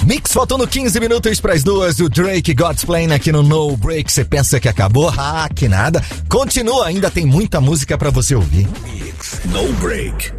Mix faltando 15 minutos pras 2. O Drake God's Plan aqui no No Break. Você pensa que acabou? Ah, que nada. Continua, ainda tem muita música pra você ouvir. Mix No Break.